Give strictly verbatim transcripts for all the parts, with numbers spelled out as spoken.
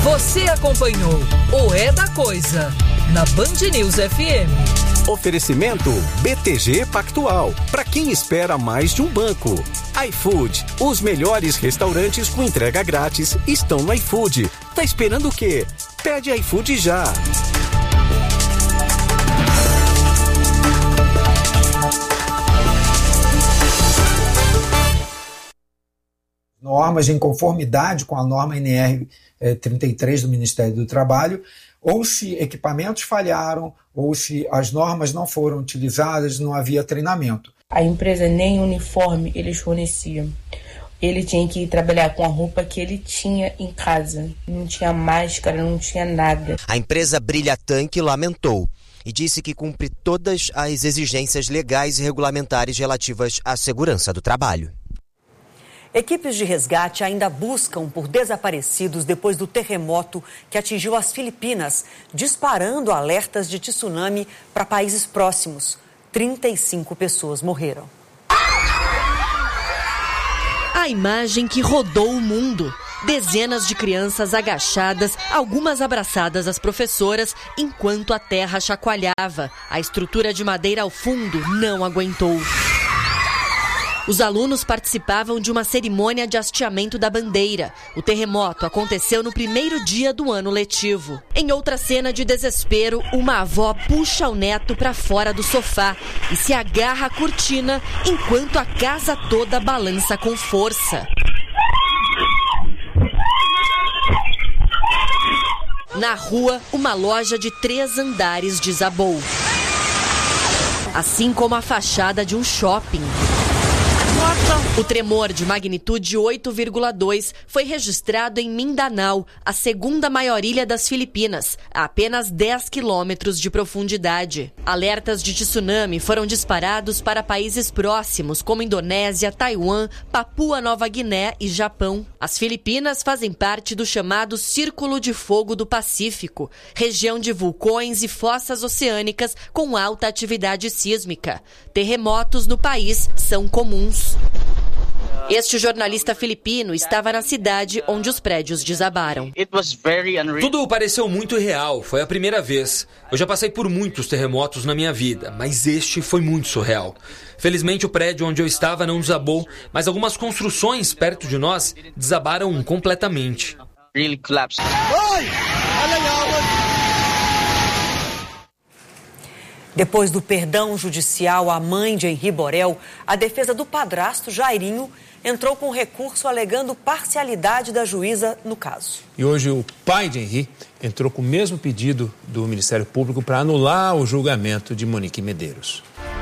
Você acompanhou o É da Coisa na Band News F M. Oferecimento B T G Pactual. Para quem espera mais de um banco. iFood. Os melhores restaurantes com entrega grátis estão no iFood. Tá esperando o quê? Pede iFood já. Normas em conformidade com a norma N R trinta e três do Ministério do Trabalho, ou se equipamentos falharam, ou se as normas não foram utilizadas, não havia treinamento. A empresa nem uniforme eles forneciam. Ele tinha que ir trabalhar com a roupa que ele tinha em casa. Não tinha máscara, não tinha nada. A empresa Brilha Tanque lamentou e disse que cumpre todas as exigências legais e regulamentares relativas à segurança do trabalho. Equipes de resgate ainda buscam por desaparecidos depois do terremoto que atingiu as Filipinas, disparando alertas de tsunami para países próximos. trinta e cinco pessoas morreram. A imagem que rodou o mundo. Dezenas de crianças agachadas, algumas abraçadas às professoras, enquanto a terra chacoalhava. A estrutura de madeira ao fundo não aguentou. Os alunos participavam de uma cerimônia de hasteamento da bandeira. O terremoto aconteceu no primeiro dia do ano letivo. Em outra cena de desespero, uma avó puxa o neto para fora do sofá e se agarra à cortina enquanto a casa toda balança com força. Na rua, uma loja de três andares desabou. Assim como a fachada de um shopping. O tremor de magnitude oito vírgula dois foi registrado em Mindanao, a segunda maior ilha das Filipinas, a apenas dez quilômetros de profundidade. Alertas de tsunami foram disparados para países próximos, como Indonésia, Taiwan, Papua Nova Guiné e Japão. As Filipinas fazem parte do chamado Círculo de Fogo do Pacífico, região de vulcões e fossas oceânicas com alta atividade sísmica. Terremotos no país são comuns. Este jornalista filipino estava na cidade onde os prédios desabaram. Tudo pareceu muito real, foi a primeira vez. Eu já passei por muitos terremotos na minha vida, mas este foi muito surreal. Felizmente o prédio onde eu estava não desabou, mas algumas construções perto de nós desabaram completamente. Depois do perdão judicial à mãe de Henri Borel, a defesa do padrasto Jairinho entrou com recurso alegando parcialidade da juíza no caso. E hoje o pai de Henri entrou com o mesmo pedido do Ministério Público para anular o julgamento de Monique Medeiros.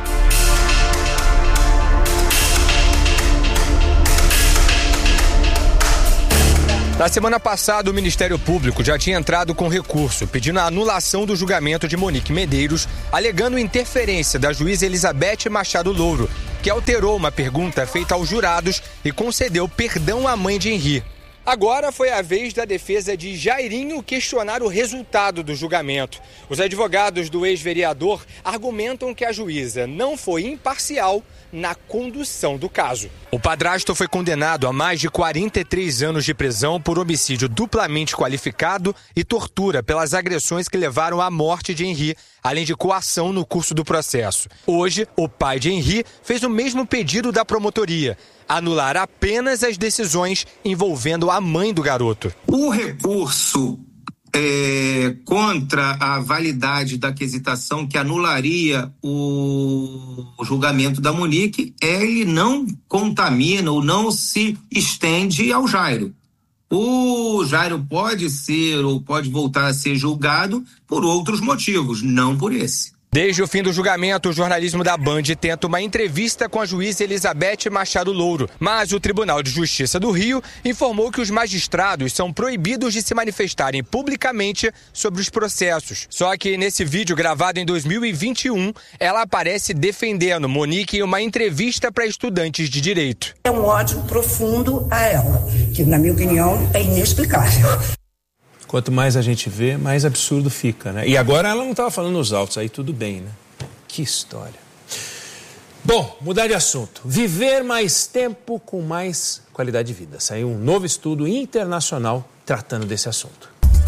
Na semana passada, o Ministério Público já tinha entrado com recurso, pedindo a anulação do julgamento de Monique Medeiros, alegando interferência da juíza Elizabeth Machado Louro, que alterou uma pergunta feita aos jurados e concedeu perdão à mãe de Henri. Agora foi a vez da defesa de Jairinho questionar o resultado do julgamento. Os advogados do ex-vereador argumentam que a juíza não foi imparcial na condução do caso. O padrasto foi condenado a mais de quarenta e três anos de prisão por homicídio duplamente qualificado e tortura pelas agressões que levaram à morte de Henri, além de coação no curso do processo. Hoje, o pai de Henri fez o mesmo pedido da promotoria: anular apenas as decisões envolvendo a mãe do garoto. O recurso é, contra a validade da quesitação que anularia o julgamento da Monique, ele não contamina ou não se estende ao Jairo. O Jairo pode ser ou pode voltar a ser julgado por outros motivos, não por esse. Desde o fim do julgamento, o jornalismo da Band tenta uma entrevista com a juíza Elizabeth Machado Louro, mas o Tribunal de Justiça do Rio informou que os magistrados são proibidos de se manifestarem publicamente sobre os processos. Só que nesse vídeo gravado em dois mil e vinte e um, ela aparece defendendo Monique em uma entrevista para estudantes de direito. É um ódio profundo a ela, que na minha opinião é inexplicável. Quanto mais a gente vê, mais absurdo fica, né? E agora ela não estava falando nos autos, aí tudo bem, né? Que história. Bom, mudar de assunto. Viver mais tempo com mais qualidade de vida. Saiu um novo estudo internacional tratando desse assunto.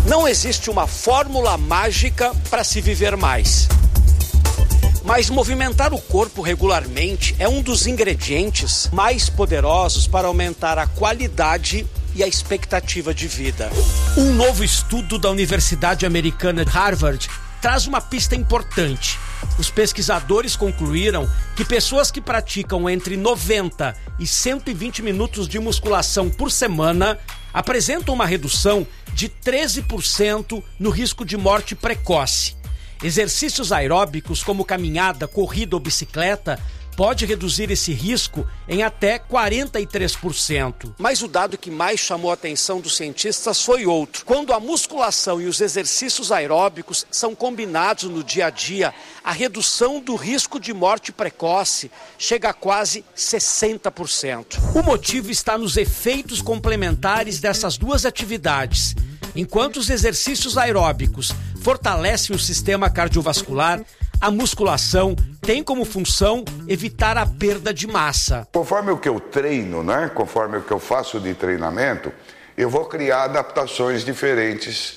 Não existe uma fórmula mágica para se viver mais. Mas movimentar o corpo regularmente é um dos ingredientes mais poderosos para aumentar a qualidade e a expectativa de vida. Um novo estudo da Universidade Americana de Harvard traz uma pista importante. Os pesquisadores concluíram que pessoas que praticam entre noventa e cento e vinte minutos de musculação por semana apresentam uma redução de treze por cento no risco de morte precoce. Exercícios aeróbicos como caminhada, corrida ou bicicleta pode reduzir esse risco em até quarenta e três por cento. Mas o dado que mais chamou a atenção dos cientistas foi outro. Quando a musculação e os exercícios aeróbicos são combinados no dia a dia, a redução do risco de morte precoce chega a quase sessenta por cento. O motivo está nos efeitos complementares dessas duas atividades. Enquanto os exercícios aeróbicos fortalecem o sistema cardiovascular, a musculação tem como função evitar a perda de massa. Conforme o que eu treino, né? Conforme o que eu faço de treinamento, eu vou criar adaptações diferentes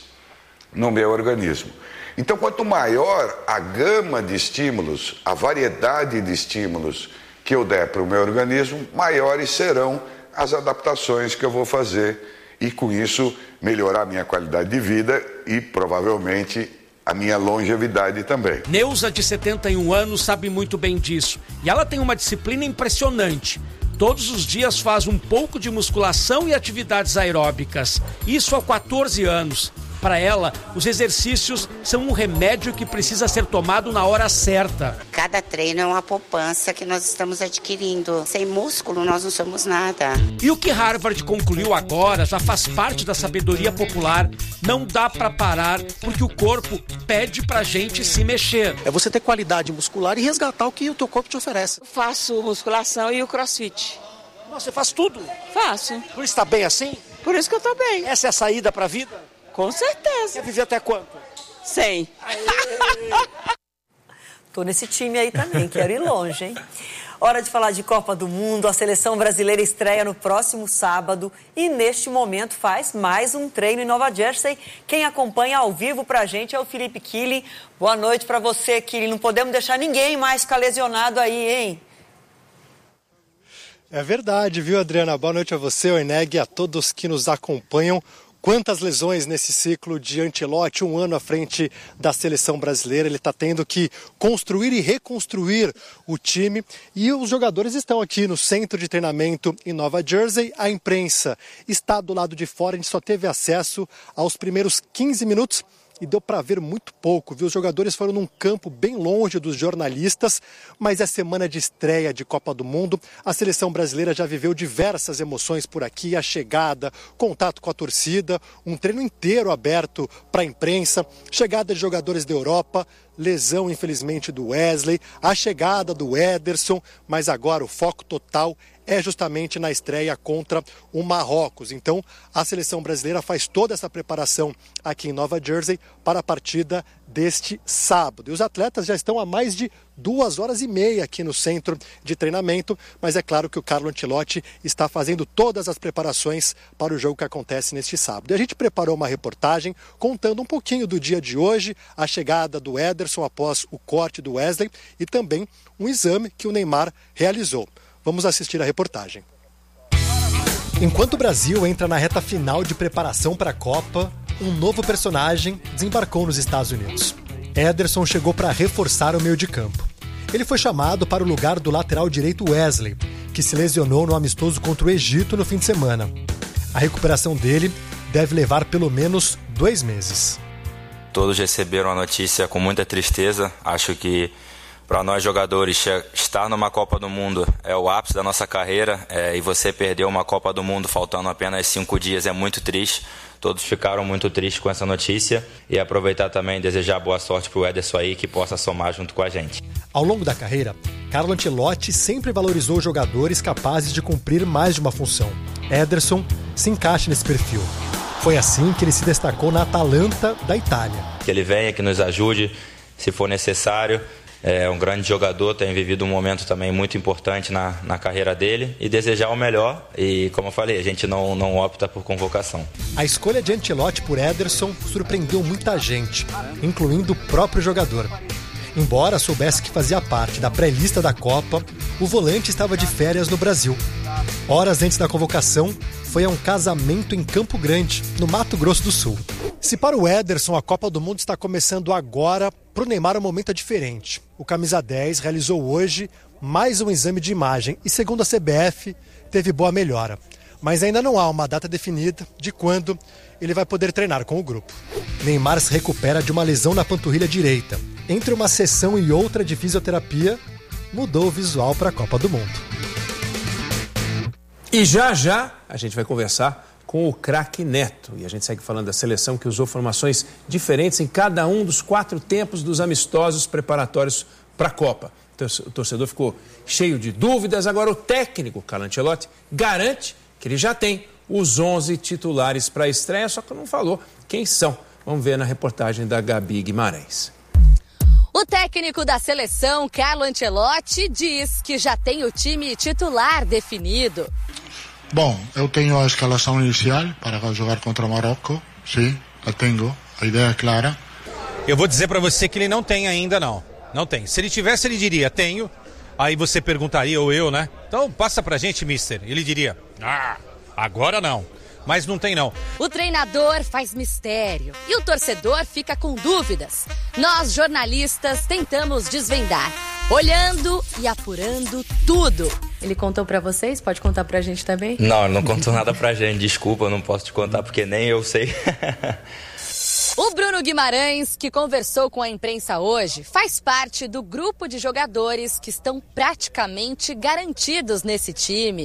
no meu organismo. Então, quanto maior a gama de estímulos, a variedade de estímulos que eu der para o meu organismo, maiores serão as adaptações que eu vou fazer e, com isso, melhorar a minha qualidade de vida e, provavelmente, a minha longevidade também. Neuza, de setenta e um anos, sabe muito bem disso. E ela tem uma disciplina impressionante. Todos os dias faz um pouco de musculação e atividades aeróbicas. Isso há quatorze anos. Para ela, os exercícios são um remédio que precisa ser tomado na hora certa. Cada treino é uma poupança que nós estamos adquirindo. Sem músculo, nós não somos nada. E o que Harvard concluiu agora já faz parte da sabedoria popular. Não dá para parar, porque o corpo pede pra gente se mexer. É você ter qualidade muscular e resgatar o que o teu corpo te oferece. Eu faço musculação e o crossfit. Nossa, você faz tudo? Faço. Por isso tá bem assim? Por isso que eu tô bem. Essa é a saída pra vida? Com certeza. Quer viver até quanto? cem. Tô nesse time aí também, quero ir longe, hein? Hora de falar de Copa do Mundo. A seleção brasileira estreia no próximo sábado e neste momento faz mais um treino em Nova Jersey. Quem acompanha ao vivo pra gente é o Felipe Killy. Boa noite pra você, Killy. Não podemos deixar ninguém mais ficar lesionado aí, hein? É verdade, viu, Adriana? Boa noite a você, Oeneg, e a todos que nos acompanham. Quantas lesões nesse ciclo de Ancelotti, um ano à frente da seleção brasileira. Ele está tendo que construir e reconstruir o time. E os jogadores estão aqui no centro de treinamento em Nova Jersey. A imprensa está do lado de fora. A gente só teve acesso aos primeiros quinze minutos. E deu para ver muito pouco, viu? Os jogadores foram num campo bem longe dos jornalistas, mas é semana de estreia de Copa do Mundo. A seleção brasileira já viveu diversas emoções por aqui, a chegada, contato com a torcida, um treino inteiro aberto para a imprensa, chegada de jogadores da Europa, lesão, infelizmente, do Wesley, a chegada do Ederson, mas agora o foco total é justamente na estreia contra o Marrocos. Então, a seleção brasileira faz toda essa preparação aqui em Nova Jersey para a partida deste sábado. E os atletas já estão há mais de duas horas e meia aqui no centro de treinamento, mas é claro que o Carlo Ancelotti está fazendo todas as preparações para o jogo que acontece neste sábado. E a gente preparou uma reportagem contando um pouquinho do dia de hoje, a chegada do Ederson após o corte do Wesley e também um exame que o Neymar realizou. Vamos assistir a reportagem. Enquanto o Brasil entra na reta final de preparação para a Copa, um novo personagem desembarcou nos Estados Unidos. Ederson chegou para reforçar o meio de campo. Ele foi chamado para o lugar do lateral direito Wesley, que se lesionou no amistoso contra o Egito no fim de semana. A recuperação dele deve levar pelo menos dois meses. Todos receberam a notícia com muita tristeza. Acho que para nós jogadores, estar numa Copa do Mundo é o ápice da nossa carreira, é, e você perder uma Copa do Mundo faltando apenas cinco dias é muito triste. Todos ficaram muito tristes com essa notícia e aproveitar também e desejar boa sorte para o Ederson aí, que possa somar junto com a gente. Ao longo da carreira, Carlo Ancelotti sempre valorizou jogadores capazes de cumprir mais de uma função. Ederson se encaixa nesse perfil. Foi assim que ele se destacou na Atalanta da Itália. Que ele venha, que nos ajude, se for necessário. é um grande jogador, tem vivido um momento também muito importante na, na carreira dele e desejar o melhor. E, como eu falei, a gente não, não opta por convocação. A escolha de Ancelotti por Ederson surpreendeu muita gente, incluindo o próprio jogador. Embora soubesse que fazia parte da pré-lista da Copa, o volante estava de férias no Brasil. Horas antes da convocação, foi a um casamento em Campo Grande, no Mato Grosso do Sul. Se para o Ederson a Copa do Mundo está começando agora, para o Neymar o momento é diferente. O camisa dez realizou hoje mais um exame de imagem e, segundo a C B F, teve boa melhora. Mas ainda não há uma data definida de quando ele vai poder treinar com o grupo. Neymar se recupera de uma lesão na panturrilha direita. Entre uma sessão e outra de fisioterapia, mudou o visual para a Copa do Mundo. E já já a gente vai conversar com o craque Neto. E a gente segue falando da seleção que usou formações diferentes em cada um dos quatro tempos dos amistosos preparatórios para a Copa. O torcedor ficou cheio de dúvidas. Agora o técnico, Carlo Ancelotti, garante que ele já tem os onze titulares para a estreia, só que não falou quem são. Vamos ver na reportagem da Gabi Guimarães. O técnico da seleção, Carlo Ancelotti, diz que já tem o time titular definido. Bom, eu tenho a escalação inicial para jogar contra o Marrocos. Sim, a tenho. A ideia é clara. Eu vou dizer para você que ele não tem ainda, não. Não tem. Se ele tivesse, ele diria, tenho. Aí você perguntaria, ou eu, né? Então passa pra gente, mister. Ele diria, ah, agora não. Mas não tem, não. O treinador faz mistério e o torcedor fica com dúvidas. Nós, jornalistas, tentamos desvendar, olhando e apurando tudo. Ele contou pra vocês? Pode contar pra gente também? Não, ele não contou nada pra gente. Desculpa, eu não posso te contar porque nem eu sei. O Bruno Guimarães, que conversou com a imprensa hoje, faz parte do grupo de jogadores que estão praticamente garantidos nesse time.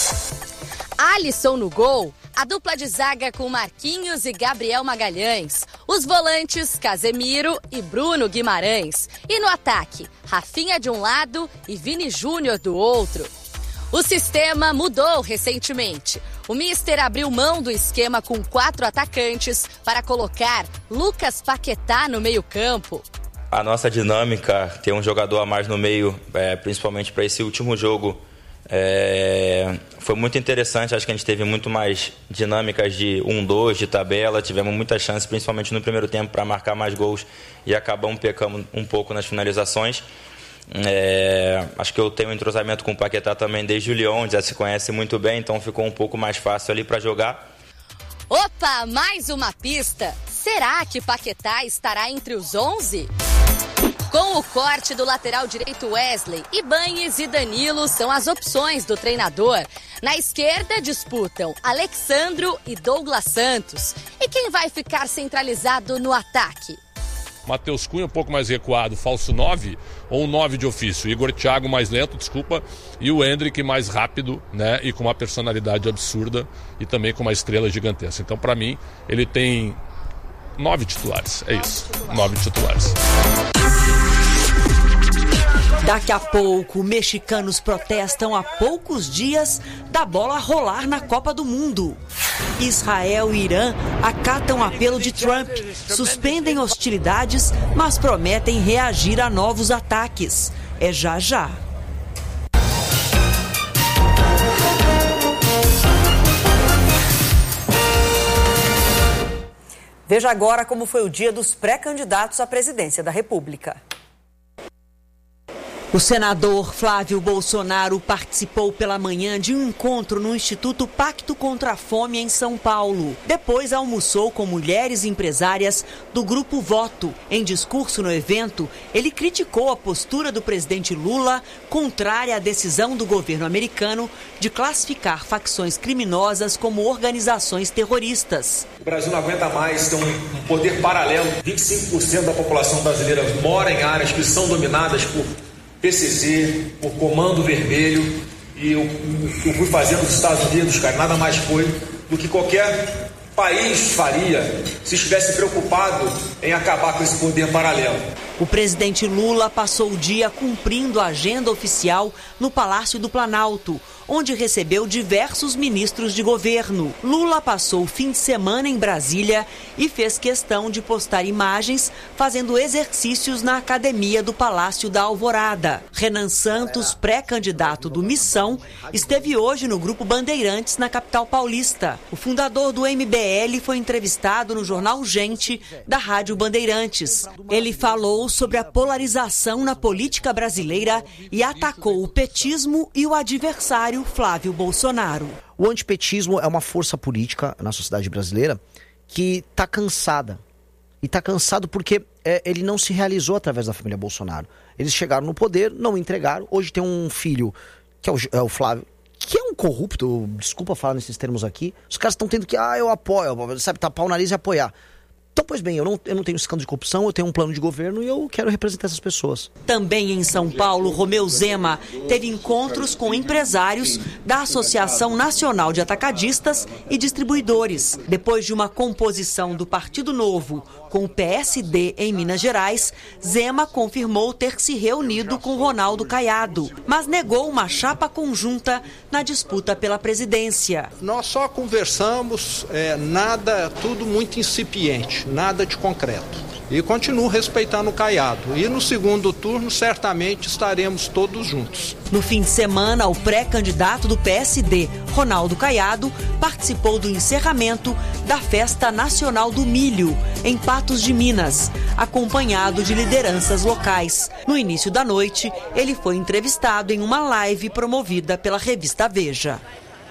Alisson no gol, a dupla de zaga com Marquinhos e Gabriel Magalhães, os volantes Casemiro e Bruno Guimarães, e no ataque, Rafinha de um lado e Vini Júnior do outro. O sistema mudou recentemente. O míster abriu mão do esquema com quatro atacantes para colocar Lucas Paquetá no meio-campo. A nossa dinâmica, ter um jogador a mais no meio, é, principalmente para esse último jogo, É, foi muito interessante. Acho que a gente teve muito mais dinâmicas de um dois, de tabela. Tivemos muitas chances, principalmente no primeiro tempo, para marcar mais gols e acabamos pecando um pouco nas finalizações. É, acho que eu tenho um entrosamento com o Paquetá também desde o Lyon, já se conhece muito bem, então ficou um pouco mais fácil ali para jogar. Opa, mais uma pista. Será que Paquetá estará entre os onze? Com o corte do lateral direito Wesley, Ibañez e Danilo são as opções do treinador. Na esquerda disputam Alexandro e Douglas Santos. E quem vai ficar centralizado no ataque? Matheus Cunha um pouco mais recuado, falso nove ou um nove de ofício. Igor Thiago mais lento, desculpa. E o Endrick mais rápido, né? E com uma personalidade absurda e também com uma estrela gigantesca. Então, para mim, ele tem nove titulares. É isso, nove titulares. Daqui a pouco, mexicanos protestam há poucos dias da bola rolar na Copa do Mundo. Israel e Irã acatam apelo de Trump, suspendem hostilidades, mas prometem reagir a novos ataques. É já já. Veja agora como foi o dia dos pré-candidatos à presidência da República. O senador Flávio Bolsonaro participou pela manhã de um encontro no Instituto Pacto contra a Fome em São Paulo. Depois almoçou com mulheres empresárias do Grupo Voto. Em discurso no evento, ele criticou a postura do presidente Lula contrária à decisão do governo americano de classificar facções criminosas como organizações terroristas. O Brasil não aguenta mais ter um poder paralelo. vinte e cinco por cento da população brasileira mora em áreas que são dominadas por P C C, por Comando Vermelho, e o que eu fui fazer nos Estados Unidos, cara, nada mais foi do que qualquer país faria se estivesse preocupado em acabar com esse poder paralelo. O presidente Lula passou o dia cumprindo a agenda oficial no Palácio do Planalto, onde recebeu diversos ministros de governo. Lula passou o fim de semana em Brasília e fez questão de postar imagens fazendo exercícios na academia do Palácio da Alvorada. Renan Santos, pré-candidato do Missão, esteve hoje no Grupo Bandeirantes, na capital paulista. O fundador do M B L foi entrevistado no jornal Gente, da Rádio Bandeirantes. Ele falou sobre a polarização na política brasileira e atacou o petismo e o adversário Flávio Bolsonaro. O antipetismo é uma força política na sociedade brasileira que está cansada. E está cansado porque é, ele não se realizou através da família Bolsonaro. Eles chegaram no poder, não entregaram. Hoje tem um filho, que é o, é o Flávio, que é um corrupto, desculpa falar nesses termos aqui. Os caras estão tendo que, ah, eu apoio, sabe, tapar o nariz e apoiar. Então, pois bem, eu não, eu não tenho escândalo de corrupção, eu tenho um plano de governo e eu quero representar essas pessoas. Também em São Paulo, Romeu Zema teve encontros com empresários da Associação Nacional de Atacadistas e Distribuidores. Depois de uma composição do Partido Novo com o P S D em Minas Gerais, Zema confirmou ter se reunido com Ronaldo Caiado, mas negou uma chapa conjunta na disputa pela presidência. Nós só conversamos, é, nada, tudo muito incipiente, nada de concreto. E continuo respeitando o Caiado. E no segundo turno, certamente, estaremos todos juntos. No fim de semana, o pré-candidato do P S D, Ronaldo Caiado, participou do encerramento da Festa Nacional do Milho, em Patos de Minas, acompanhado de lideranças locais. No início da noite, ele foi entrevistado em uma live promovida pela revista Veja.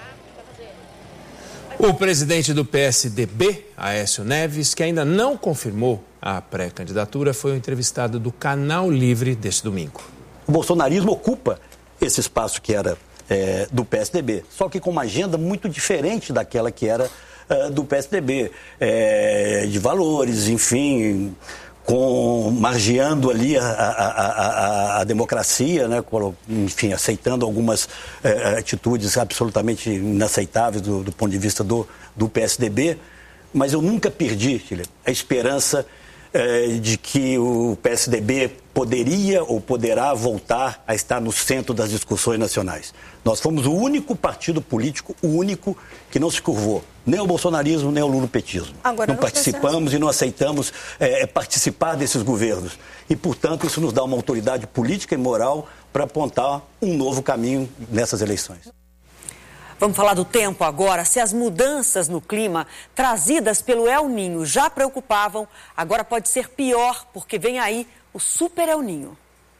O presidente do P S D B, Aécio Neves, que ainda não confirmou a pré-candidatura, foi o entrevistado do Canal Livre deste domingo. O bolsonarismo ocupa esse espaço que era é, do P S D B, só que com uma agenda muito diferente daquela que era é, do P S D B, é, de valores, enfim, com, margeando ali a, a, a, a democracia, né, enfim, aceitando algumas é, atitudes absolutamente inaceitáveis do, do ponto de vista do, do P S D B, mas eu nunca perdi, Chile, a esperança é, de que o P S D B poderia ou poderá voltar a estar no centro das discussões nacionais. Nós fomos o único partido político, o único que não se curvou, nem ao bolsonarismo, nem ao lulopetismo. Agora, não participamos e não aceitamos é, participar desses governos. E, portanto, isso nos dá uma autoridade política e moral para apontar um novo caminho nessas eleições. Vamos falar do tempo agora. Se as mudanças no clima trazidas pelo El Niño já preocupavam, agora pode ser pior, porque vem aí o Super El Niño.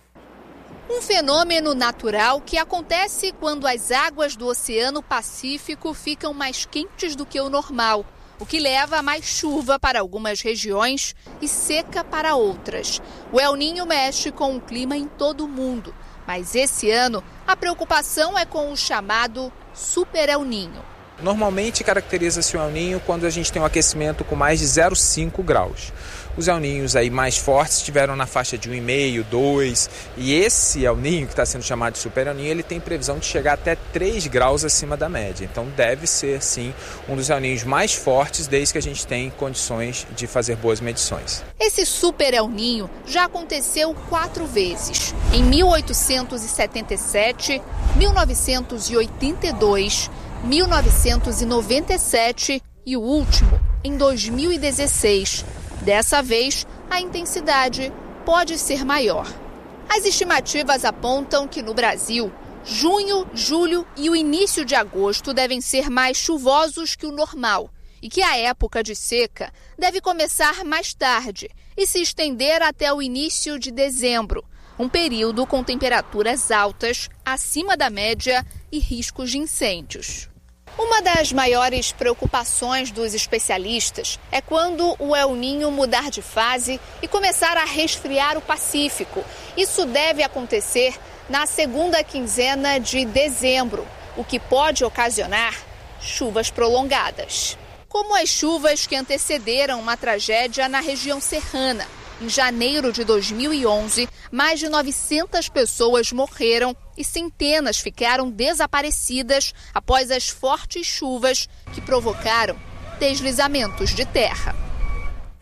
Um fenômeno natural que acontece quando as águas do Oceano Pacífico ficam mais quentes do que o normal, o que leva a mais chuva para algumas regiões e seca para outras. O El Niño mexe com o clima em todo o mundo, mas esse ano a preocupação é com o chamado Super El Niño. Normalmente caracteriza-se o El Niño quando a gente tem um aquecimento com mais de zero vírgula cinco graus. Os El Niños aí mais fortes estiveram na faixa de um vírgula cinco, dois, e esse El Niño, que está sendo chamado de Super El Niño, ele tem previsão de chegar até três graus acima da média. Então deve ser, sim, um dos El Niños mais fortes desde que a gente tem condições de fazer boas medições. Esse Super El Niño já aconteceu quatro vezes, em mil oitocentos e setenta e sete, mil novecentos e oitenta e dois, mil novecentos e noventa e sete e o último em dois mil e dezesseis. Dessa vez, a intensidade pode ser maior. As estimativas apontam que no Brasil, junho, julho e o início de agosto devem ser mais chuvosos que o normal e que a época de seca deve começar mais tarde e se estender até o início de dezembro, um período com temperaturas altas, acima da média e riscos de incêndios. Uma das maiores preocupações dos especialistas é quando o El Niño mudar de fase e começar a resfriar o Pacífico. Isso deve acontecer na segunda quinzena de dezembro, o que pode ocasionar chuvas prolongadas. Como as chuvas que antecederam uma tragédia na região serrana. Em janeiro de dois mil e onze, mais de novecentas pessoas morreram e centenas ficaram desaparecidas após as fortes chuvas que provocaram deslizamentos de terra.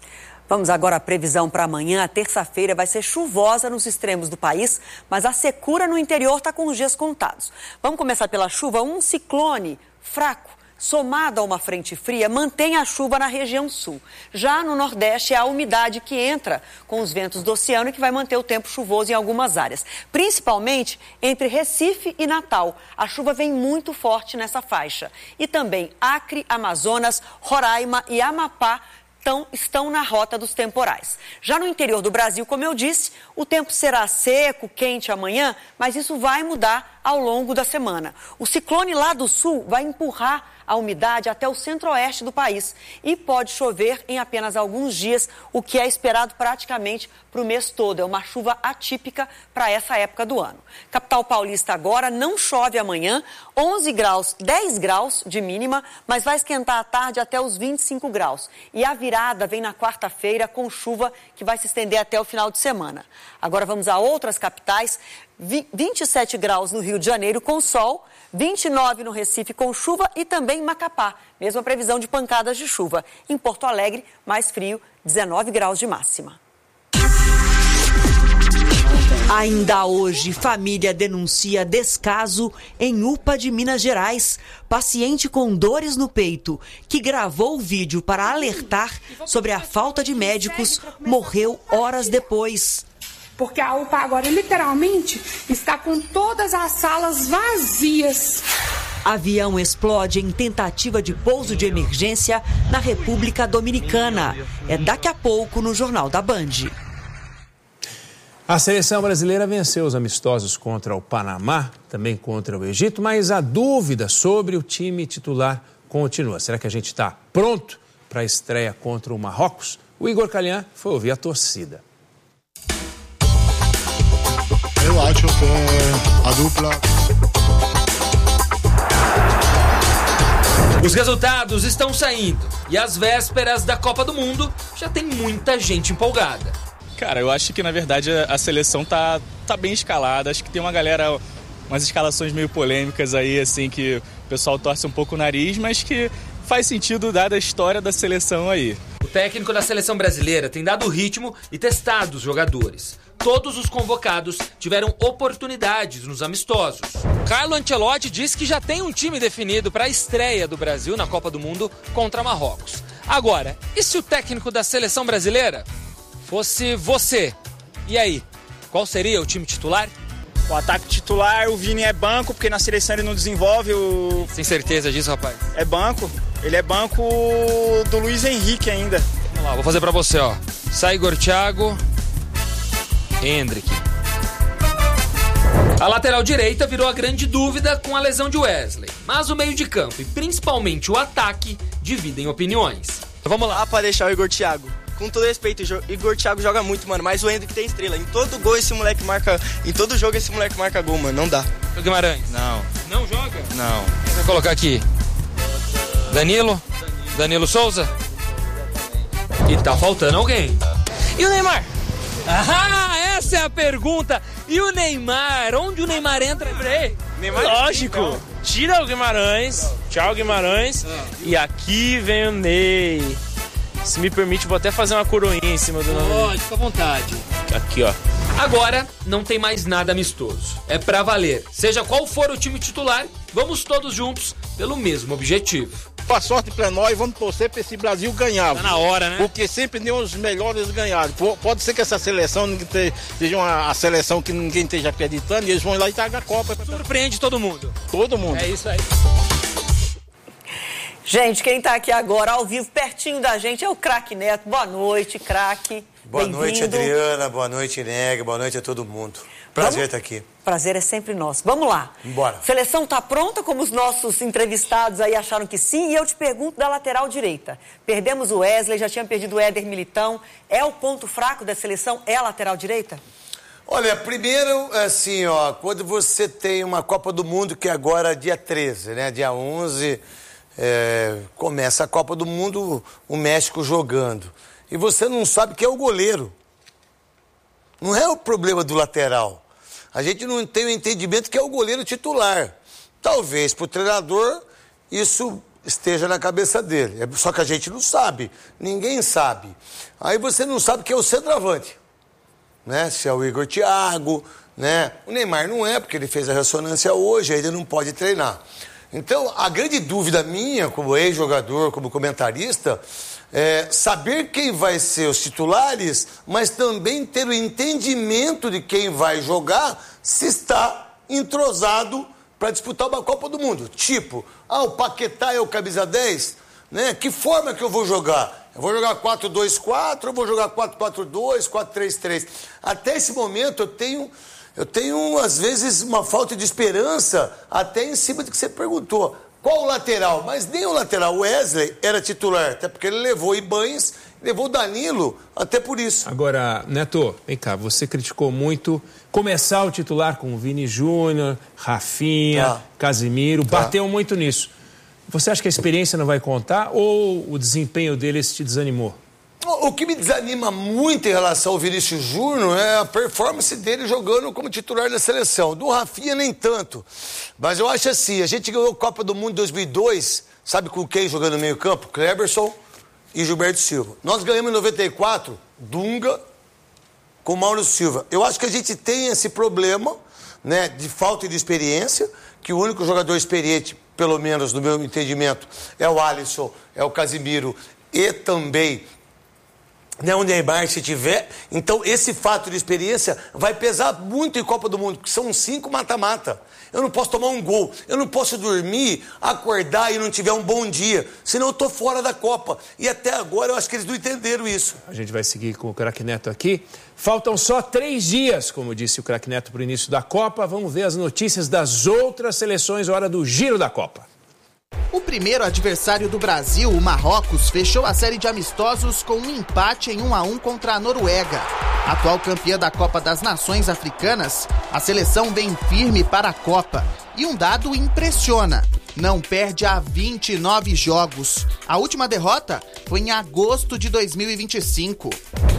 Vamos agora à previsão para amanhã. A terça-feira vai ser chuvosa nos extremos do país, mas a secura no interior está com os dias contados. Vamos começar pela chuva. Um ciclone fraco, somado a uma frente fria, mantém a chuva na região sul. Já no Nordeste é a umidade que entra com os ventos do oceano e que vai manter o tempo chuvoso em algumas áreas. Principalmente entre Recife e Natal. A chuva vem muito forte nessa faixa. E também Acre, Amazonas, Roraima e Amapá Estão, estão na rota dos temporais. Já no interior do Brasil, como eu disse, o tempo será seco, quente amanhã, mas isso vai mudar ao longo da semana. O ciclone lá do sul vai empurrar a umidade até o centro-oeste do país e pode chover em apenas alguns dias, o que é esperado praticamente para o mês todo. É uma chuva atípica para essa época do ano. Capital paulista agora não chove amanhã, onze graus, dez graus de mínima, mas vai esquentar à tarde até os vinte e cinco graus. E a virada vem na quarta-feira com chuva que vai se estender até o final de semana. Agora vamos a outras capitais. vinte e sete graus no Rio de Janeiro com sol, vinte e nove no Recife com chuva e também Macapá, mesma previsão de pancadas de chuva. Em Porto Alegre, mais frio, dezenove graus de máxima. Ainda hoje, família denuncia descaso em U P A de Minas Gerais. Paciente com dores no peito, que gravou o vídeo para alertar sobre a falta de médicos, morreu horas depois. Porque a U P A agora, literalmente, está com todas as salas vazias. Avião explode em tentativa de pouso de emergência na República Dominicana. É daqui a pouco no Jornal da Band. A seleção brasileira venceu os amistosos contra o Panamá, também contra o Egito, mas a dúvida sobre o time titular continua. Será que a gente está pronto para a estreia contra o Marrocos? O Igor Calhan foi ouvir a torcida. Eu acho que a dupla... Os resultados estão saindo e às vésperas da Copa do Mundo já tem muita gente empolgada. Cara, eu acho que na verdade a seleção tá, tá bem escalada. Acho que tem uma galera, umas escalações meio polêmicas aí, assim, que o pessoal torce um pouco o nariz, mas que faz sentido dada a história da seleção aí. O técnico da seleção brasileira tem dado o ritmo e testado os jogadores. Todos os convocados tiveram oportunidades nos amistosos. Carlo Ancelotti disse que já tem um time definido para a estreia do Brasil na Copa do Mundo contra Marrocos. Agora, e se o técnico da seleção brasileira fosse você? E aí, qual seria o time titular? O ataque titular, o Vini é banco, porque na seleção ele não desenvolve o... Sem certeza disso, rapaz? É banco. Ele é banco do Luiz Henrique ainda. Vamos lá, vou fazer pra você, ó. Sai Igor Thiago, Hendrick. A lateral direita virou a grande dúvida com a lesão de Wesley. Mas o meio de campo e principalmente o ataque dividem opiniões. Então vamos lá para deixar o Igor Thiago. Com todo respeito, o Igor Thiago joga muito, mano, mas o Hendrick tem estrela. Em todo gol esse moleque marca, em todo jogo esse moleque marca gol, mano, não dá. O Guimarães? Não. Não joga? Não. Vou colocar aqui. Danilo? Danilo Souza? E tá faltando alguém. E o Neymar? Ah, essa é a pergunta. E o Neymar? Onde o Neymar entra? Neymar, lógico. Então. Tira o Guimarães. Tchau, Guimarães. Ah. E aqui vem o Ney. Se me permite, vou até fazer uma coroinha em cima do nome. Pode, fica à vontade. Aqui, ó. Agora, não tem mais nada amistoso. É pra valer. Seja qual for o time titular, vamos todos juntos pelo mesmo objetivo. Boa sorte pra nós, vamos torcer pra esse Brasil ganhar. Tá na hora, né? Porque sempre nem os melhores ganharam. Pode ser que essa seleção seja uma a seleção que ninguém esteja acreditando e eles vão ir lá e tragam a Copa. Surpreende todo mundo. Todo mundo. É isso aí. Gente, quem está aqui agora, ao vivo, pertinho da gente, é o Craque Neto. Boa noite, Craque. Boa noite, Adriana. Boa noite, Neg. Boa noite a todo mundo. Prazer Vamos... estar aqui. Prazer é sempre nosso. Vamos lá. Bora. Seleção está pronta, como os nossos entrevistados aí acharam que sim. E eu te pergunto da lateral direita. Perdemos o Wesley, já tinha perdido o Éder Militão. É o ponto fraco da seleção? É a lateral direita? Olha, primeiro, assim, ó, quando você tem uma Copa do Mundo, que agora é dia treze, né? Dia onze... É, começa a Copa do Mundo, o México jogando. E você não sabe quem é o goleiro. Não é o problema do lateral. A gente não tem o entendimento que é o goleiro titular. Talvez para o treinador isso esteja na cabeça dele. Só que a gente não sabe, ninguém sabe. Aí você não sabe quem é o centroavante, né? Se é o Igor Thiago, né? O Neymar não é, porque ele fez a ressonância hoje, ainda não pode treinar. Então, a grande dúvida minha, como ex-jogador, como comentarista, é saber quem vai ser os titulares, mas também ter o entendimento de quem vai jogar se está entrosado para disputar uma Copa do Mundo. Tipo, ah, o Paquetá é o camisa dez, né? Que forma que eu vou jogar? Eu vou jogar quatro dois quatro, eu vou jogar quatro quatro dois, quatro três três. Até esse momento eu tenho, eu tenho, às vezes, uma falta de esperança, até em cima do que você perguntou. Qual o lateral? Mas nem o lateral. O Wesley era titular, até porque ele levou o Ibanez, levou o Danilo, até por isso. Agora, Neto, vem cá, você criticou muito começar o titular com o Vini Júnior, Rafinha, tá. Casimiro, tá. Bateu muito nisso. Você acha que a experiência não vai contar ou o desempenho deles te desanimou? O que me desanima muito em relação ao Vinícius Júnior é a performance dele jogando como titular da seleção. Do Rafinha, nem tanto. Mas eu acho assim, a gente ganhou a Copa do Mundo em dois mil e dois, sabe com quem jogando no meio campo? Kleberson e Gilberto Silva. Nós ganhamos em noventa e quatro, Dunga com Mauro Silva. Eu acho que a gente tem esse problema, né, de falta de experiência, que o único jogador experiente, pelo menos no meu entendimento, é o Alisson, é o Casimiro e também... Né, o Neymar, se tiver. Então, esse fato de experiência vai pesar muito em Copa do Mundo, porque são cinco mata-mata. Eu não posso tomar um gol, eu não posso dormir, acordar e não tiver um bom dia, senão eu tô fora da Copa. E até agora eu acho que eles não entenderam isso. A gente vai seguir com o Craque Neto aqui. Faltam só três dias, como disse o Craque Neto, para o início da Copa. Vamos ver as notícias das outras seleções, hora do Giro da Copa. O primeiro adversário do Brasil, o Marrocos, fechou a série de amistosos com um empate em um a um contra a Noruega. Atual campeã da Copa das Nações Africanas, a seleção vem firme para a Copa. E um dado impressiona, não perde há vinte e nove jogos. A última derrota foi em agosto de dois mil e vinte e cinco.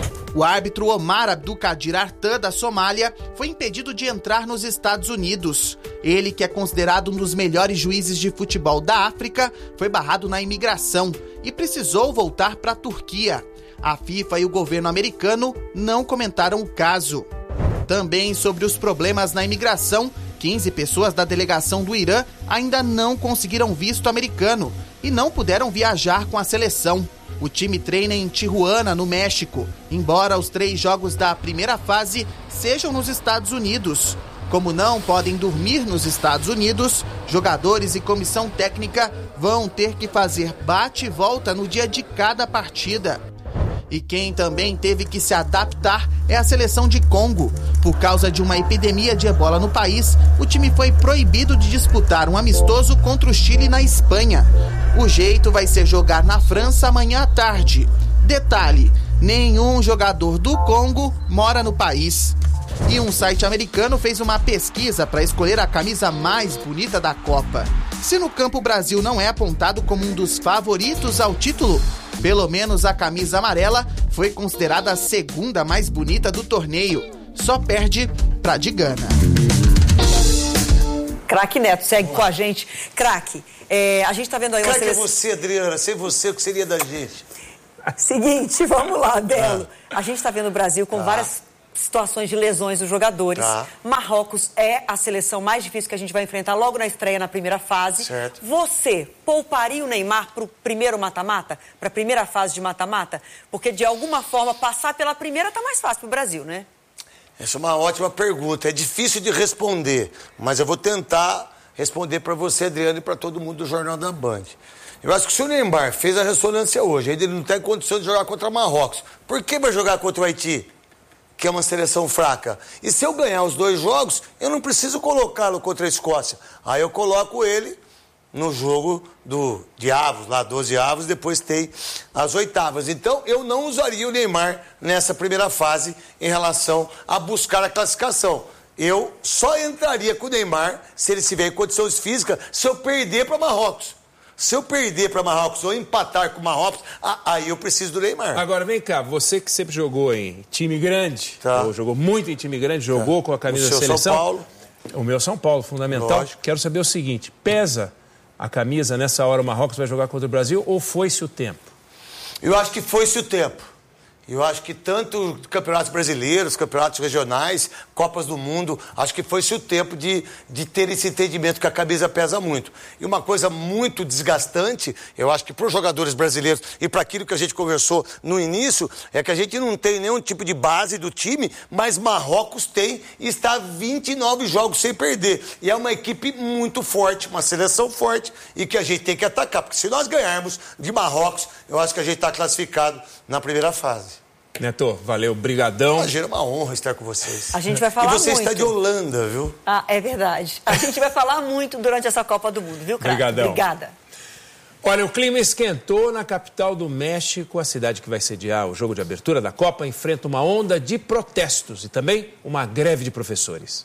O árbitro Omar Abdulkadir Artan, da Somália, foi impedido de entrar nos Estados Unidos. Ele, que é considerado um dos melhores juízes de futebol da África, foi barrado na imigração e precisou voltar para a Turquia. A FIFA e o governo americano não comentaram o caso. Também sobre os problemas na imigração, quinze pessoas da delegação do Irã ainda não conseguiram visto americano e não puderam viajar com a seleção. O time treina em Tijuana, no México, embora os três jogos da primeira fase sejam nos Estados Unidos. Como não podem dormir nos Estados Unidos, jogadores e comissão técnica vão ter que fazer bate e volta no dia de cada partida. E quem também teve que se adaptar é a seleção de Congo. Por causa de uma epidemia de ebola no país, o time foi proibido de disputar um amistoso contra o Chile na Espanha. O jeito vai ser jogar na França amanhã à tarde. Detalhe, nenhum jogador do Congo mora no país. E um site americano fez uma pesquisa para escolher a camisa mais bonita da Copa. Se no campo o Brasil não é apontado como um dos favoritos ao título, pelo menos a camisa amarela foi considerada a segunda mais bonita do torneio. Só perde pra de Gana. Craque Neto, segue com a gente. Craque, é, a gente tá vendo aí... Craque é você, Adriana. Sem você, o que seria da gente? Seguinte, vamos lá, Belo. Ah. A gente tá vendo o Brasil com ah. várias situações de lesões dos jogadores. Ah. Marrocos é a seleção mais difícil que a gente vai enfrentar logo na estreia, na primeira fase. Certo. Você pouparia o Neymar pro primeiro mata-mata? Pra primeira fase de mata-mata? Porque, de alguma forma, passar pela primeira tá mais fácil pro Brasil, né? Essa é uma ótima pergunta. É difícil de responder, mas eu vou tentar responder para você, Adriano, e para todo mundo do Jornal da Band. Eu acho que se o Neymar fez a ressonância hoje, ainda ele não tem condição de jogar contra Marrocos, por que vai jogar contra o Haiti, que é uma seleção fraca? E se eu ganhar os dois jogos, eu não preciso colocá-lo contra a Escócia. Aí eu coloco ele no jogo do, de avos, lá doze avos, depois tem as oitavas. Então, eu não usaria o Neymar nessa primeira fase em relação a buscar a classificação. Eu só entraria com o Neymar, se ele estiver em condições físicas, se eu perder para Marrocos. Se eu perder para Marrocos ou empatar com Marrocos, aí eu preciso do Neymar. Agora, vem cá, você que sempre jogou em time grande, tá. ou jogou muito em time grande, jogou tá. com a camisa da seleção. São Paulo. O meu São Paulo, fundamental. Lógico. Quero saber o seguinte, pesa a camisa, nessa hora o Marrocos vai jogar contra o Brasil, ou foi-se o tempo? Eu acho que foi-se o tempo. Eu acho que tanto campeonatos brasileiros, campeonatos regionais, Copas do Mundo, acho que foi-se o tempo de, de ter esse entendimento que a camisa pesa muito. E uma coisa muito desgastante, eu acho que para os jogadores brasileiros e para aquilo que a gente conversou no início, é que a gente não tem nenhum tipo de base do time, mas Marrocos tem e está vinte e nove jogos sem perder. E é uma equipe muito forte, uma seleção forte e que a gente tem que atacar. Porque se nós ganharmos de Marrocos, eu acho que a gente está classificado na primeira fase. Neto, valeu, brigadão. Imagina, uma honra estar com vocês. A gente vai falar muito. E você muito. Está de Holanda, viu? Ah, é verdade. A gente vai falar muito durante essa Copa do Mundo, viu, Crato? Obrigadão. Obrigada. Olha, o clima esquentou na capital do México. A cidade que vai sediar o jogo de abertura da Copa enfrenta uma onda de protestos e também uma greve de professores.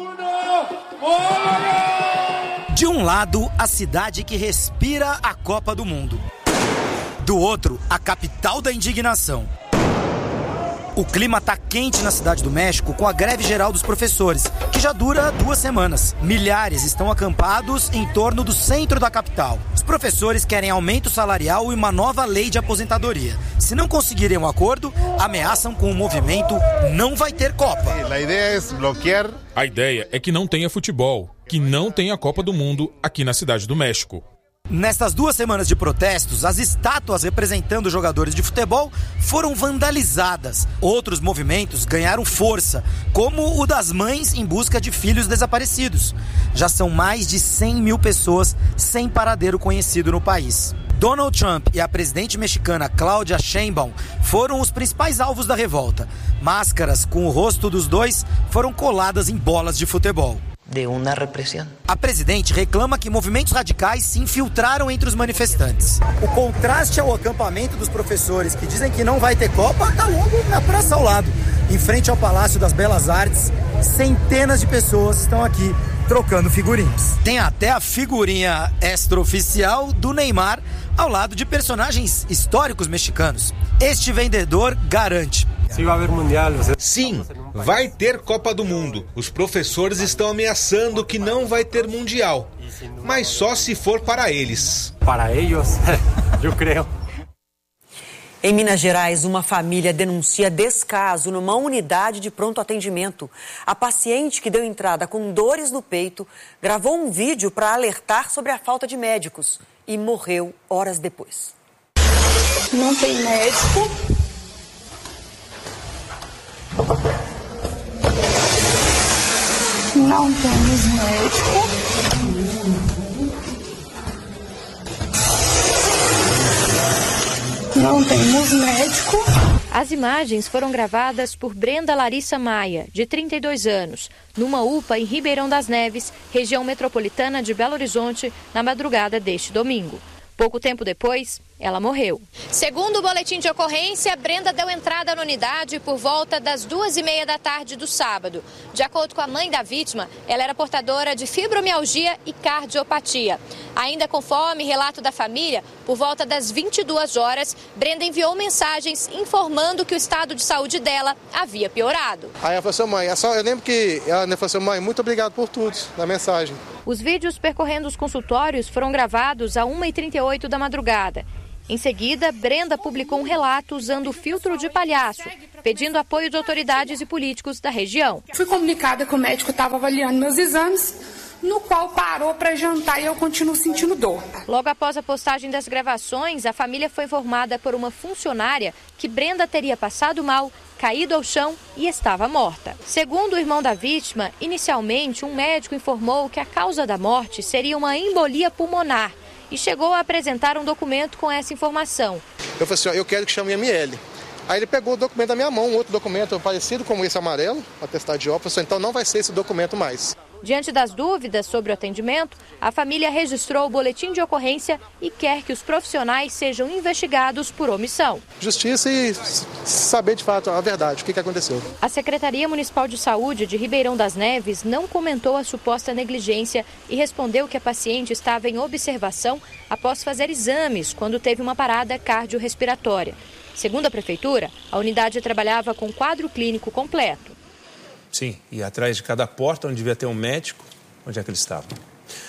De um lado, a cidade que respira a Copa do Mundo. Do outro, a capital da indignação. O clima tá quente na Cidade do México com a greve geral dos professores, que já dura duas semanas. Milhares estão acampados em torno do centro da capital. Os professores querem aumento salarial e uma nova lei de aposentadoria. Se não conseguirem um acordo, ameaçam com o movimento Não Vai Ter Copa. A ideia é bloquear. A ideia é que não tenha futebol, que não tenha Copa do Mundo aqui na Cidade do México. Nestas duas semanas de protestos, as estátuas representando jogadores de futebol foram vandalizadas. Outros movimentos ganharam força, como o das mães em busca de filhos desaparecidos. Já são mais de cem mil pessoas sem paradeiro conhecido no país. Donald Trump e a presidente mexicana Claudia Sheinbaum foram os principais alvos da revolta. Máscaras com o rosto dos dois foram coladas em bolas de futebol. De uma repressão. A presidente reclama que movimentos radicais se infiltraram entre os manifestantes. O contraste ao acampamento dos professores que dizem que não vai ter Copa está logo na praça ao lado. Em frente ao Palácio das Belas Artes, centenas de pessoas estão aqui trocando figurinhas. Tem até a figurinha extraoficial do Neymar ao lado de personagens históricos mexicanos. Este vendedor garante. Sim, vai ter Copa do Mundo. Os professores estão ameaçando que não vai ter Mundial, mas só se for para eles. Para eles, eu creio. Em Minas Gerais, uma família denuncia descaso numa unidade de pronto atendimento. A paciente, que deu entrada com dores no peito, gravou um vídeo para alertar sobre a falta de médicos e morreu horas depois. Não tem médico. Não temos médico. Não temos médico. As imagens foram gravadas por Brenda Larissa Maia, de trinta e dois anos, numa U P A em Ribeirão das Neves, região metropolitana de Belo Horizonte, na madrugada deste domingo. Pouco tempo depois, ela morreu. Segundo o boletim de ocorrência, Brenda deu entrada na unidade por volta das duas e meia da tarde do sábado. De acordo com a mãe da vítima, ela era portadora de fibromialgia e cardiopatia. Ainda conforme relato da família, por volta das vinte e duas horas, Brenda enviou mensagens informando que o estado de saúde dela havia piorado. Aí ela falou assim, mãe, é só, eu lembro que ela falou assim, mãe, muito obrigado por tudo, na mensagem. Os vídeos percorrendo os consultórios foram gravados às uma e trinta e oito da madrugada. Em seguida, Brenda publicou um relato usando o filtro de palhaço, pedindo apoio de autoridades e políticos da região. Fui comunicada que o médico estava avaliando meus exames, no qual parou para jantar e eu continuo sentindo dor. Logo após a postagem das gravações, a família foi informada por uma funcionária que Brenda teria passado mal, caído ao chão e estava morta. Segundo o irmão da vítima, inicialmente um médico informou que a causa da morte seria uma embolia pulmonar e chegou a apresentar um documento com essa informação. Eu falei assim, ó, eu quero que chame M L. Aí ele pegou o documento da minha mão, um outro documento parecido com esse amarelo, atestado de óbito, então não vai ser esse documento mais. Diante das dúvidas sobre o atendimento, a família registrou o boletim de ocorrência e quer que os profissionais sejam investigados por omissão. Justiça e saber de fato a verdade, o que aconteceu. A Secretaria Municipal de Saúde de Ribeirão das Neves não comentou a suposta negligência e respondeu que a paciente estava em observação após fazer exames quando teve uma parada cardiorrespiratória. Segundo a Prefeitura, a unidade trabalhava com quadro clínico completo. Sim, e atrás de cada porta onde devia ter um médico, onde é que ele estava?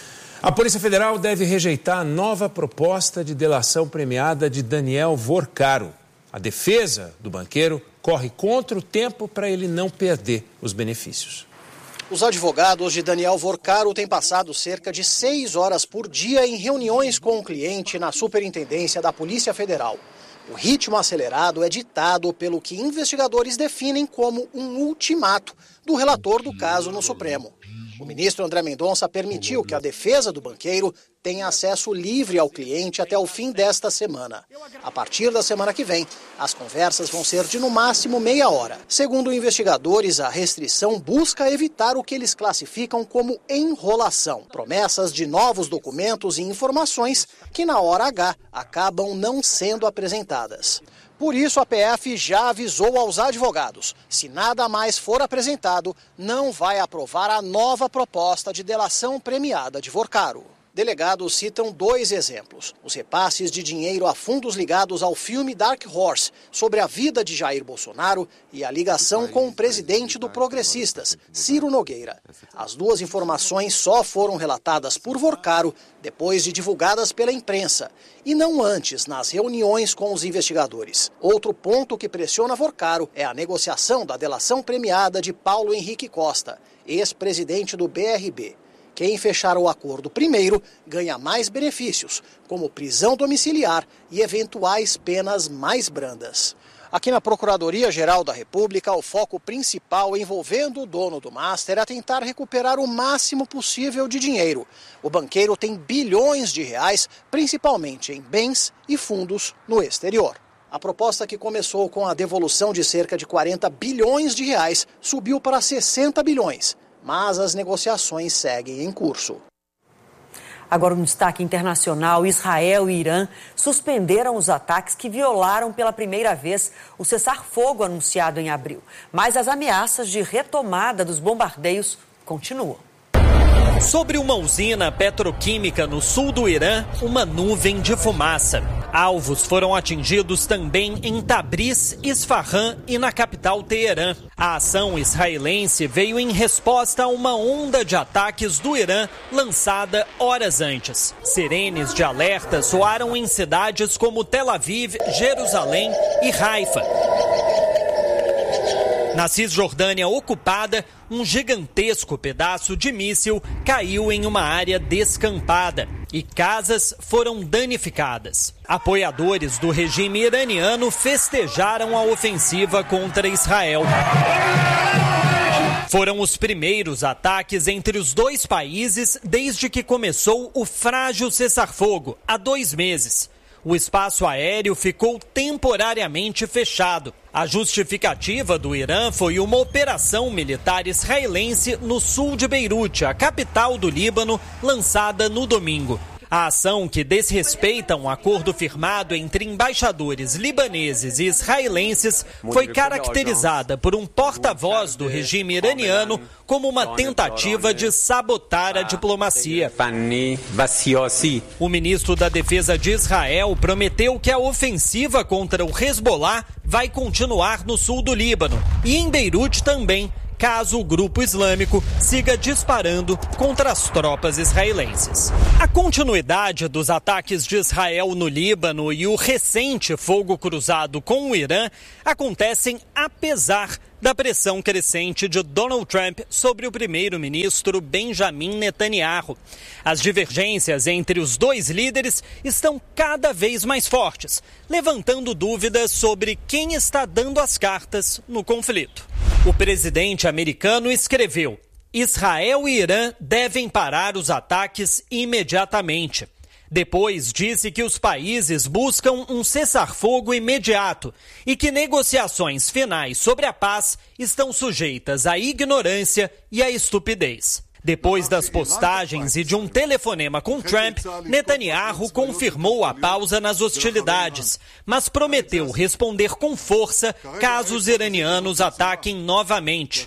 A Polícia Federal deve rejeitar a nova proposta de delação premiada de Daniel Vorcaro. A defesa do banqueiro corre contra o tempo para ele não perder os benefícios. Os advogados de Daniel Vorcaro têm passado cerca de seis horas por dia em reuniões com o cliente na Superintendência da Polícia Federal. O ritmo acelerado é ditado pelo que investigadores definem como um ultimato do relator do caso no Supremo. O ministro André Mendonça permitiu que a defesa do banqueiro tenha acesso livre ao cliente até o fim desta semana. A partir da semana que vem, as conversas vão ser de no máximo meia hora. Segundo investigadores, a restrição busca evitar o que eles classificam como enrolação, promessas de novos documentos e informações que na hora H acabam não sendo apresentadas. Por isso, a P F já avisou aos advogados: se nada mais for apresentado, não vai aprovar a nova proposta de delação premiada de Vorcaro. Delegados citam dois exemplos: os repasses de dinheiro a fundos ligados ao filme Dark Horse, sobre a vida de Jair Bolsonaro, e a ligação com o presidente do Progressistas, Ciro Nogueira. As duas informações só foram relatadas por Vorcaro depois de divulgadas pela imprensa, e não antes nas reuniões com os investigadores. Outro ponto que pressiona Vorcaro é a negociação da delação premiada de Paulo Henrique Costa, ex-presidente do B R B. Quem fechar o acordo primeiro ganha mais benefícios, como prisão domiciliar e eventuais penas mais brandas. Aqui na Procuradoria-Geral da República, o foco principal envolvendo o dono do Master é tentar recuperar o máximo possível de dinheiro. O banqueiro tem bilhões de reais, principalmente em bens e fundos no exterior. A proposta, que começou com a devolução de cerca de quarenta bilhões de reais, subiu para sessenta bilhões. Mas as negociações seguem em curso. Agora, um destaque internacional: Israel e Irã suspenderam os ataques que violaram pela primeira vez o cessar-fogo anunciado em abril. Mas as ameaças de retomada dos bombardeios continuam. Sobre uma usina petroquímica no sul do Irã, uma nuvem de fumaça. Alvos foram atingidos também em Tabriz, Isfahan e na capital Teherã. A ação israelense veio em resposta a uma onda de ataques do Irã lançada horas antes. Sirenes de alerta soaram em cidades como Tel Aviv, Jerusalém e Haifa. Na Cisjordânia ocupada, um gigantesco pedaço de míssil caiu em uma área descampada e casas foram danificadas. Apoiadores do regime iraniano festejaram a ofensiva contra Israel. Foram os primeiros ataques entre os dois países desde que começou o frágil cessar-fogo, há dois meses. O espaço aéreo ficou temporariamente fechado. A justificativa do Irã foi uma operação militar israelense no sul de Beirute, a capital do Líbano, lançada no domingo. A ação, que desrespeita um acordo firmado entre embaixadores libaneses e israelenses, foi caracterizada por um porta-voz do regime iraniano como uma tentativa de sabotar a diplomacia. O ministro da Defesa de Israel prometeu que a ofensiva contra o Hezbollah vai continuar no sul do Líbano e em Beirute também, caso o grupo islâmico siga disparando contra as tropas israelenses. A continuidade dos ataques de Israel no Líbano e o recente fogo cruzado com o Irã acontecem apesar da pressão crescente de Donald Trump sobre o primeiro-ministro Benjamin Netanyahu. As divergências entre os dois líderes estão cada vez mais fortes, levantando dúvidas sobre quem está dando as cartas no conflito. O presidente americano escreveu: Israel e Irã devem parar os ataques imediatamente. Depois disse que os países buscam um cessar-fogo imediato e que negociações finais sobre a paz estão sujeitas à ignorância e à estupidez. Depois das postagens e de um telefonema com Trump, Netanyahu confirmou a pausa nas hostilidades, mas prometeu responder com força caso os iranianos ataquem novamente.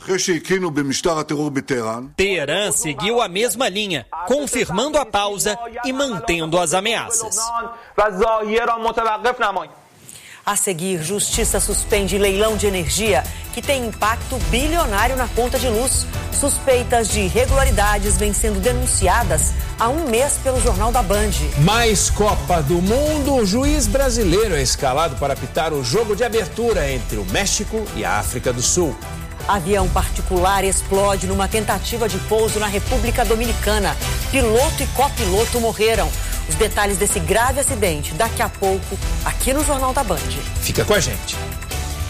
Teherã seguiu a mesma linha, confirmando a pausa e mantendo as ameaças. A seguir, Justiça suspende leilão de energia que tem impacto bilionário na conta de luz. Suspeitas de irregularidades vêm sendo denunciadas há um mês pelo Jornal da Band. Mais Copa do Mundo, o juiz brasileiro é escalado para apitar o jogo de abertura entre o México e a África do Sul. Avião particular explode numa tentativa de pouso na República Dominicana. Piloto e copiloto morreram. Os detalhes desse grave acidente daqui a pouco, aqui no Jornal da Band. Fica com a gente.